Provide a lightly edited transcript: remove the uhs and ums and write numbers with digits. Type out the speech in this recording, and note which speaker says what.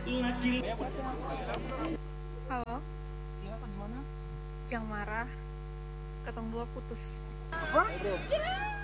Speaker 1: Halo,
Speaker 2: Iya, gimana?
Speaker 1: jangan marah. Ketemu dua putus.
Speaker 2: Apa?